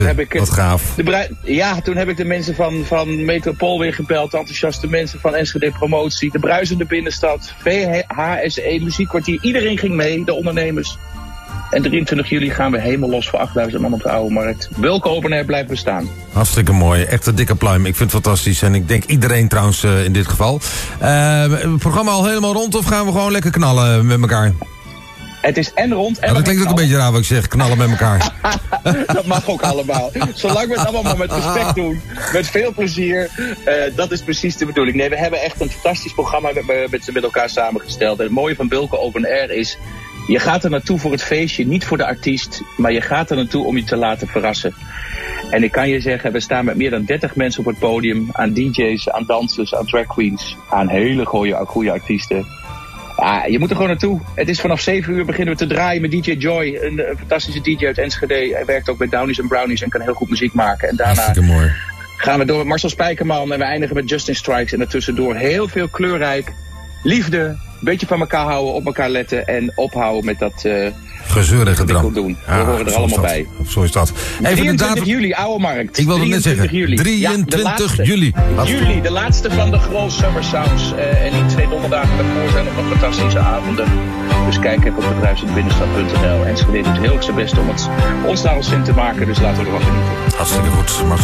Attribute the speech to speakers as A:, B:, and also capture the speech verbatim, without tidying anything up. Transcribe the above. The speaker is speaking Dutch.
A: Heb ik
B: Wat gaaf.
A: De brui- ja, toen heb ik de mensen van, van Metropool weer gebeld. De enthousiaste mensen van Enschede Promotie. De bruisende binnenstad. V H S E Muziekkwartier. Iedereen ging mee, de ondernemers. En drieëntwintig juli gaan we helemaal los voor achtduizend man op de Oude Markt. Welke open air blijft bestaan.
B: Hartstikke mooi. Echt een dikke pluim. Ik vind het fantastisch. En ik denk iedereen trouwens uh, in dit geval. Uh, het programma al helemaal rond of gaan we gewoon lekker knallen met elkaar?
A: Het is en rond en...
B: Ja, dat klinkt ook een beetje raar wat ik zeg. Knallen met elkaar.
A: Dat mag ook allemaal. Zolang we het allemaal maar met respect doen. Met veel plezier. Uh, dat is precies de bedoeling. Nee, we hebben echt een fantastisch programma met, met, met elkaar samengesteld. En het mooie van Bulke Open Air is... Je gaat er naartoe voor het feestje, niet voor de artiest. Maar je gaat er naartoe om je te laten verrassen. En ik kan je zeggen, we staan met meer dan dertig mensen op het podium. Aan D J's, aan dansers, aan drag queens. Aan hele goede, goede artiesten. Ah, je moet er gewoon naartoe. Het is vanaf zeven uur beginnen we te draaien met D J Joy. Een, een fantastische D J uit Enschede. Hij werkt ook bij Downies en Brownies en kan heel goed muziek maken. En daarna
B: mooi.
A: gaan we door met Marcel Spijkerman. En we eindigen met Justin Strikes. En daartussendoor heel veel kleurrijk. Liefde. Een beetje van elkaar houden, op elkaar letten. En ophouden met dat... Uh,
B: gezeurde gedrang.
A: Doen. We
B: ah,
A: horen er allemaal bij.
B: Zo is dat.
A: Even drieëntwintig juli, Oude Markt.
B: Ik wilde net zeggen.
A: Juli.
B: drieëntwintig
A: Ja,
B: juli.
A: Juli, de laatste van de Grow Summer Sounds. Uh, en die twee donderdagen daarvoor zijn er nog fantastische avonden. Dus kijk even op bedrijfsbinnenstad punt n l. Enschede doet heel erg zijn best om het ons naar ons zin te maken. Dus laten we er wat genieten.
B: Hartstikke goed.